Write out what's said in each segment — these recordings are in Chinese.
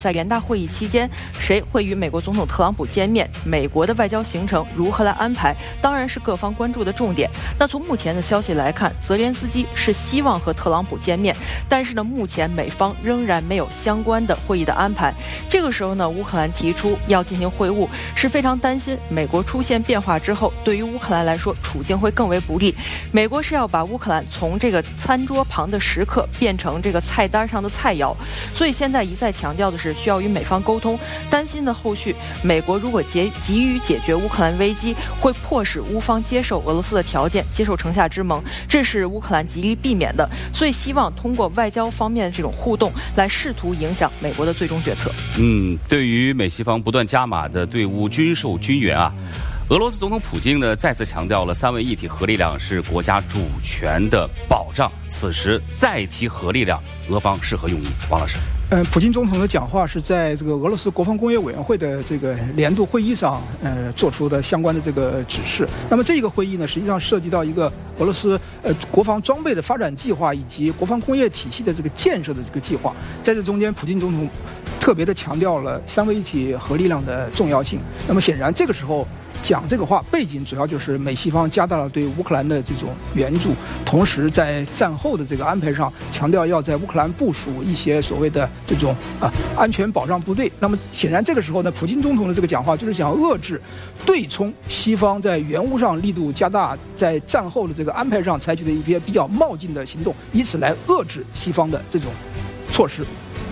在联大会议期间，谁会与美国总统特朗普见面？美国的外交行程如何来安排？当然是各方关注的重点。那从目前的消息来看，泽连斯基是希望和特朗普见面，但是呢，目前美方仍然没有相关的会议的安排。这个时候呢，乌克兰提出要进行会晤，是非常担心美国出现变化之后，对于乌克兰来说处境会更为不利。美国是要把乌克兰从这个餐桌旁的食客变成这个菜单上的菜肴，所以现在一再强调的是需要与美方沟通，担心的后续美国如果急于解决乌克兰危机，会迫使乌方接受俄罗斯的条件，接受城下之盟，这是乌克兰极力避免的，所以希望通过外交方面的这种互动来试图影响美国的最终决策。 对于美西方不断加码的对乌军售军援啊，俄罗斯总统普京呢再次强调了三位一体核力量是国家主权的保障。此时再提核力量，俄方是何用意？王老师。 普京总统的讲话是在这个俄罗斯国防工业委员会的这个年度会议上，做出的相关的这个指示。那么这个会议呢，实际上涉及到一个俄罗斯国防装备的发展计划以及国防工业体系的这个建设的这个计划。在这中间，普京总统特别的强调了三位一体核力量的重要性。那么显然这个时候讲这个话，背景主要就是美西方加大了对乌克兰的这种援助，同时在战后的这个安排上，强调要在乌克兰部署一些所谓的这种安全保障部队。那么显然这个时候呢，普京总统的这个讲话就是想遏制对冲西方在援乌上力度加大，在战后的这个安排上采取的一些比较冒进的行动，以此来遏制西方的这种措施。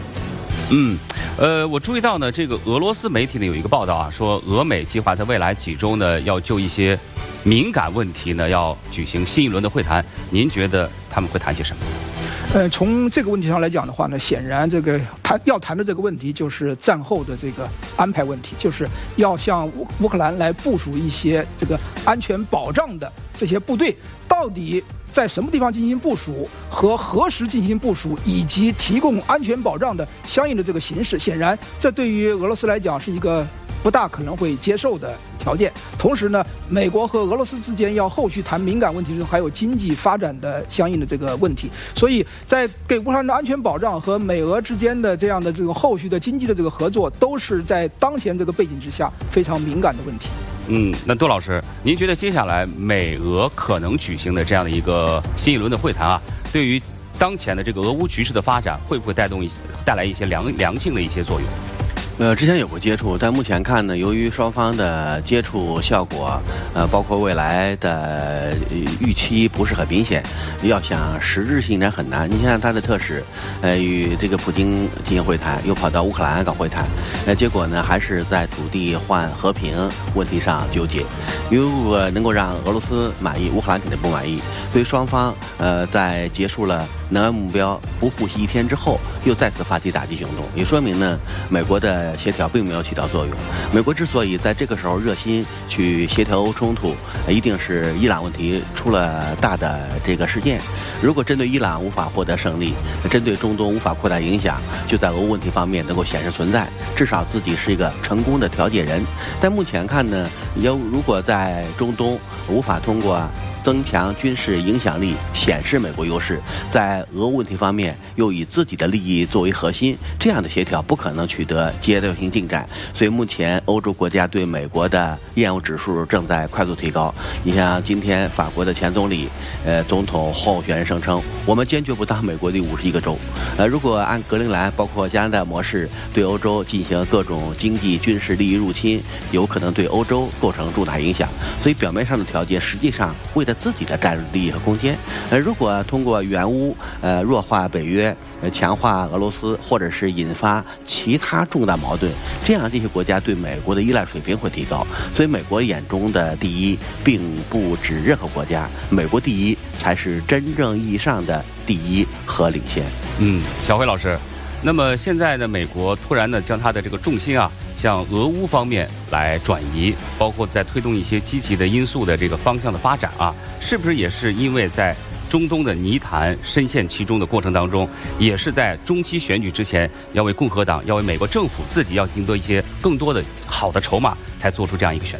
我注意到呢，这个俄罗斯媒体呢有一个报道啊，说俄美计划在未来几周呢，要就一些敏感问题呢，要举行新一轮的会谈。您觉得他们会谈些什么？ 从这个问题上来讲的话呢，显然这个要谈的这个问题就是战后的这个安排问题，就是要向乌克兰来部署一些这个安全保障的这些部队，到底在什么地方进行部署和何时进行部署，以及提供安全保障的相应的这个形式，显然这对于俄罗斯来讲是一个不大可能会接受的条件。同时呢，美国和俄罗斯之间要后续谈敏感问题时，还有经济发展的相应的这个问题，所以在给乌克兰的安全保障和美俄之间的这样的这个后续的经济的这个合作，都是在当前这个背景之下非常敏感的问题。 那杜老师，您觉得接下来美俄可能举行的这样的一个新一轮的会谈啊，对于当前的这个俄乌局势的发展，会不会带来一些良性的一些作用？ 之前有过接触，但目前看呢，由于双方的接触效果，包括未来的预期不是很明显，要想实质进展很难。你像他的特使，与这个普京进行会谈，又跑到乌克兰搞会谈，结果呢还是在土地换和平问题上纠结。如果能够让俄罗斯满意，乌克兰肯定不满意。对于双方，在结束了能源目标不复习一天之后，又再次发起打击行动，也说明呢，美国的协调并没有起到作用。美国之所以在这个时候热心去协调欧冲突，一定是伊朗问题出了大的这个事件。如果针对伊朗无法获得胜利，针对中东无法扩大影响，就在俄乌问题方面能够显示存在，至少自己是一个成功的调解人。但目前看呢，如果在中东无法通过增强军事影响力，显示美国优势，在俄乌问题方面又以自己的利益作为核心，这样的协调不可能取得阶段性进展。所以目前欧洲国家对美国的厌恶指数正在快速提高。你像今天法国的前总理总统候选人声称，我们坚决不当美国的51个州。如果按格陵兰包括加拿大模式对欧洲进行各种经济军事利益入侵，有可能对欧洲构成重大影响。所以表面上的条件实际上为了自己的战略利益和空间。如果通过援乌弱化北约，强化俄罗斯，或者是引发其他重大矛盾，这样这些国家对美国的依赖水平会提高。所以美国眼中的第一并不指任何国家，美国第一才是真正意义上的第一和领先。 小辉老师，那么现在呢，美国突然呢将它的这个重心啊向俄乌方面来转移，包括在推动一些积极的因素的这个方向的发展啊，是不是也是因为在中东的泥潭深陷其中的过程当中，也是在中期选举之前要为共和党，要为美国政府自己要赢得一些更多的好的筹码，才做出这样一个选择？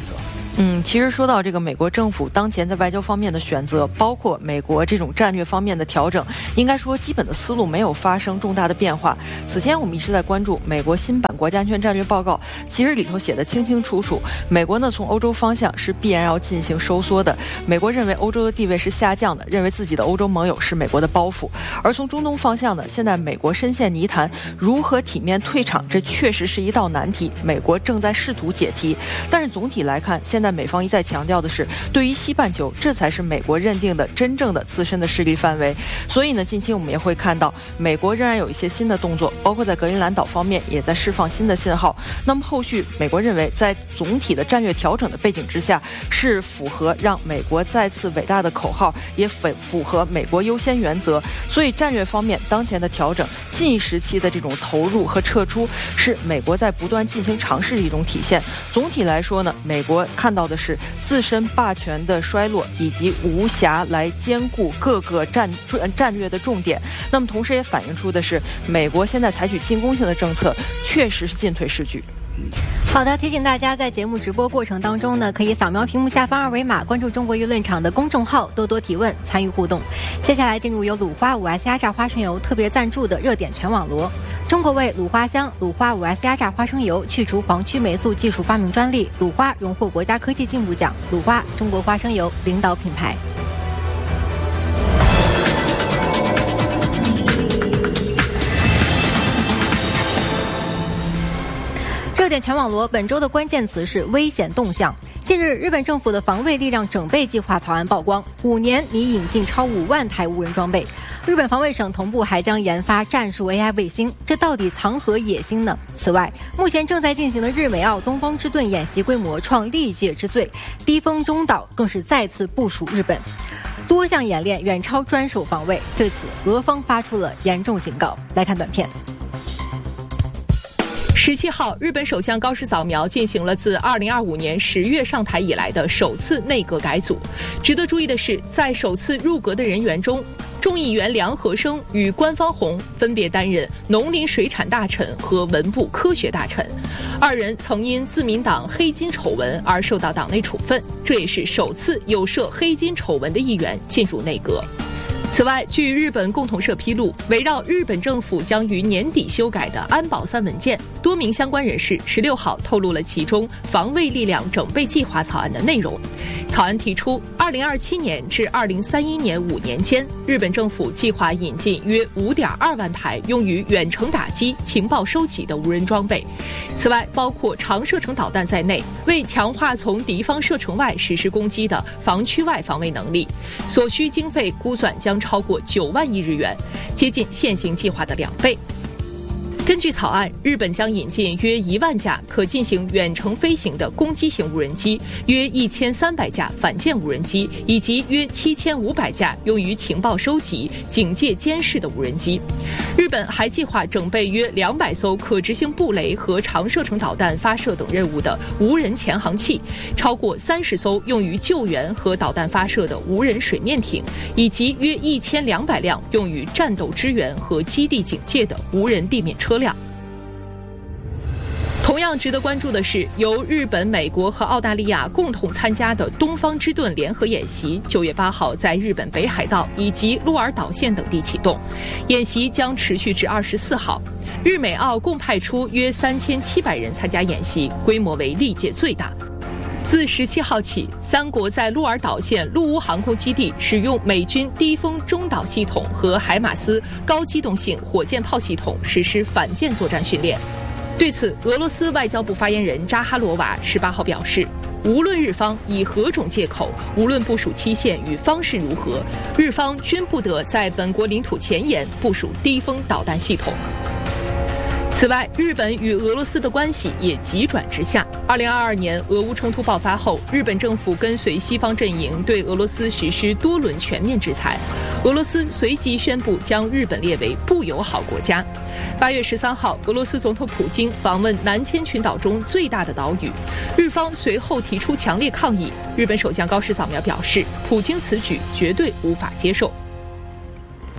其实说到这个美国政府当前在外交方面的选择，包括美国这种战略方面的调整，应该说基本的思路没有发生重大的变化。此前我们一直在关注美国新版国家安全战略报告，其实里头写的清清楚楚，美国呢从欧洲方向是必然要进行收缩的。美国认为欧洲的地位是下降的，认为自己的欧洲盟友是美国的包袱。而从中东方向呢，现在美国深陷泥潭，如何体面退场，这确实是一道难题，美国正在试图解题。但是总体来看，现在美方一再强调的是，对于西半球，这才是美国认定的真正的自身的势力范围。所以呢，近期我们也会看到，美国仍然有一些新的动作，包括在格陵兰岛方面也在释放新的信号。那么后续，美国认为在总体的战略调整的背景之下，是符合让美国再次伟大的口号，也符合美国优先原则。所以战略方面，当前的调整，近时期的这种投入和撤出，是美国在不断进行尝试的一种体现。总体来说呢，美国看到的是自身霸权的衰落，以及无暇来兼顾各个战略的重点。那么同时也反映出的是，美国现在采取进攻性的政策，确实是进退失据。 好的，提醒大家在节目直播过程当中呢，可以扫描屏幕下方二维码，关注中国舆论场的公众号，多多提问，参与互动。接下来进入由鲁花5S 压榨花生油特别赞助的热点全网罗。中国为鲁花香鲁花5S 压榨花生油去除黄曲霉素技术发明专利，鲁花荣获国家科技进步奖，鲁花中国花生油领导品牌。热点全网罗本周的关键词是危险动向。近日，日本政府的防卫力量整备计划草案曝光，5年拟引进超5万台无人装备。日本防卫省同步还将研发战术 AI 卫星，这到底藏何野心呢？此外，目前正在进行的日美澳东方之盾演习规模创历届之最，低风中岛更是再次部署日本，多项演练远超专守防卫。对此，俄方发出了严重警告。来看短片。 17号，日本首相高市早苗进行了自2025年10月上台以来的首次内阁改组。值得注意的是，在首次入阁的人员中，众议员梁和生与官方弘分别担任农林水产大臣和文部科学大臣，二人曾因自民党黑金丑闻而受到党内处分，这也是首次有涉黑金丑闻的议员进入内阁。此外，据日本共同社披露，围绕日本政府将于年底修改的安保3文件，多名相关人士16号透露了其中防卫力量整备计划草案的内容。草案提出，2027年至2031年5年间，日本政府计划引进约5.2万台用于远程打击、情报收集的无人装备。此外，包括长射程导弹在内，为强化从敌方射程外实施攻击的防区外防卫能力，所需经费估算将超过9万亿日元，接近现行计划的2倍。根据草案，日本将引进约1万架可进行远程飞行的攻击型无人机，约1300架反舰无人机，以及约7500架用于情报收集、警戒监视的无人机。日本还计划整备约200艘可执行布雷和长射程导弹发射等任务的无人潜航器，超过30艘用于救援和导弹发射的无人水面艇，以及约1200辆用于战斗支援和基地警戒的无人地面车辆。同样值得关注的是，由日本、美国和澳大利亚共同参加的东方之盾联合演习9月8号在日本北海道以及鹿儿岛县等地启动，演习将持续至24号。日美澳共派出约3700人参加演习，规模为历届最大。自17号起，3国在鹿儿岛县陆乌航空基地使用美军低风中导系统和海马斯高机动性火箭炮系统实施反舰作战训练。对此，俄罗斯外交部发言人扎哈罗娃18号表示，无论日方以何种借口，无论部署期限与方式如何，日方均不得在本国领土前沿部署低风导弹系统。此外，日本与俄罗斯的关系也急转直下。2022年俄乌冲突爆发后，日本政府跟随西方阵营对俄罗斯实施多轮全面制裁，俄罗斯随即宣布将日本列为不友好国家。8月13号，俄罗斯总统普京访问南千群岛中最大的岛屿，日方随后提出强烈抗议。日本首相高市早苗表示，普京此举绝对无法接受。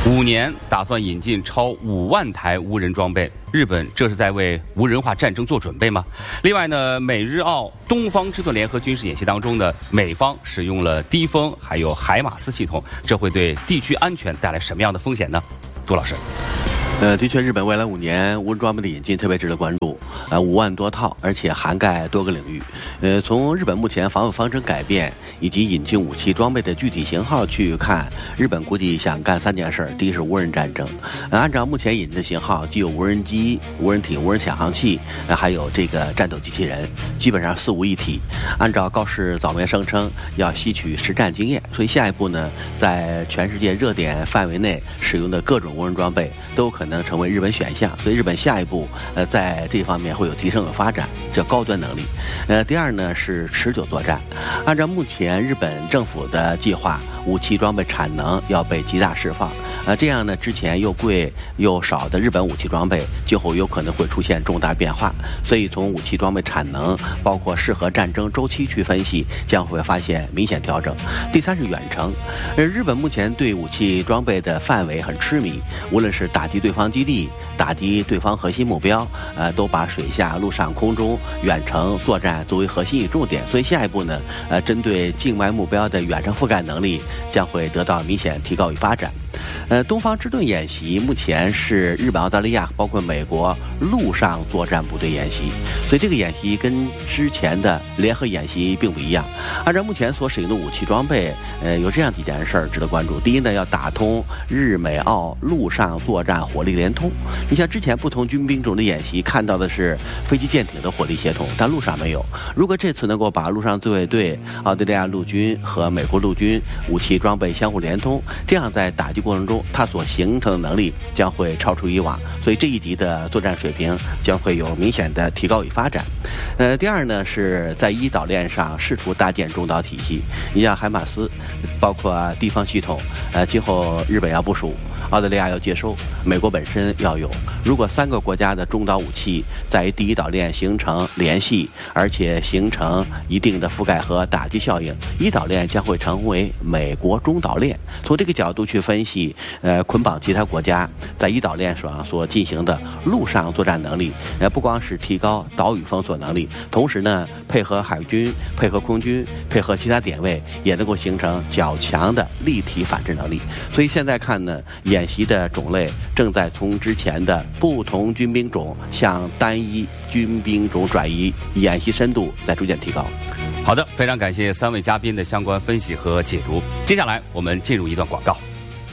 5年打算引进超5万台无人装备，日本这是在为无人化战争做准备吗？另外呢，美日澳东方之盾联合军事演习当中呢，美方使用了低风还有海马斯系统，这会对地区安全带来什么样的风险呢？杜老师。 的确，日本未来5年无人装备的引进特别值得关注，5万多套，而且涵盖多个领域。从日本目前防卫方针改变以及引进武器装备的具体型号去看，日本估计想干3件事。第一是无人战争，按照目前引进的型号，既有无人机、无人艇、无人潜航器，还有这个战斗机器人，基本上四无一体。按照高市早苗声称，要吸取实战经验，所以下一步呢，在全世界热点范围内使用的各种无人装备都可能成为日本选项，所以日本下一步在这方面会有提升和发展，这高端能力。第二呢是持久作战，按照目前日本政府的计划，武器装备产能要被极大释放，这样呢之前又贵又少的日本武器装备今后有可能会出现重大变化，所以从武器装备产能包括适合战争周期去分析，将会发现明显调整。第三是远程，日本目前对武器装备的范围很痴迷，无论是打击对方基地、打击对方核心目标，都把水下、陆上、空中远程作战作为核心与重点。所以下一步呢，针对境外目标的远程覆盖能力将会得到明显提高与发展。东方之盾演习目前是日本、澳大利亚包括美国陆上作战部队演习，所以这个演习跟之前的联合演习并不一样。按照目前所使用的武器装备，有这样几件事值得关注。第一呢，要打通日美澳陆上作战火力联通。你像之前不同军兵种的演习看到的是飞机舰艇的火力协同，但陆上没有。如果这次能够把陆上自卫队、澳大利亚陆军和美国陆军武器装备相互联通，这样在打击过程中它所形成的能力将会超出以往，所以这一级的作战水平将会有明显的提高与发展。第二呢，是在一岛链上试图搭建中岛体系。你像海马斯，包括地方系统，今后日本要部署，澳大利亚要接收，美国本身要有。如果3个国家的中岛武器在第一岛链形成联系，而且形成一定的覆盖和打击效应，一岛链将会成为美国中岛链。从这个角度去分析，捆绑其他国家在一岛链上所进行的陆上作战能力，不光是提高岛屿封锁能力，同时呢，配合海军、配合空军、配合其他点位，也能够形成较强的立体反制能力。所以现在看呢，演习的种类正在从之前的不同军兵种向单一军兵种转移，演习深度在逐渐提高。 好的，非常感谢3位嘉宾的相关分析和解读。接下来我们进入一段广告。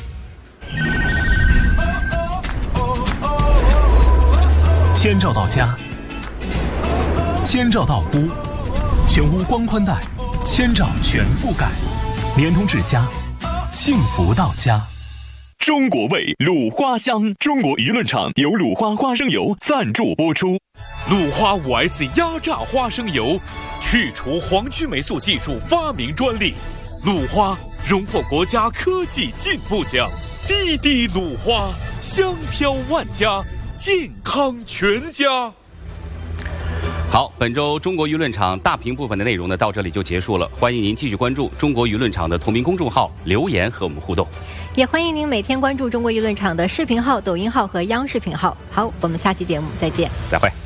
千兆到家，千兆到屋，全屋光宽带，千兆全覆盖，联通至家，幸福到家。中国味鲁花香，中国舆论场由鲁花花生油赞助播出。 鲁花5S 压榨花生油，去除黄曲霉素技术发明专利，鲁花荣获国家科技进步奖，滴滴鲁花，香飘万家，健康全家。 好，本周中国舆论场大屏部分的内容呢，到这里就结束了。欢迎您继续关注中国舆论场的同名公众号，留言和我们互动。 也欢迎您每天关注中国舆论场的视频号、抖音号和央视频号。好，我们下期节目再见， 再会。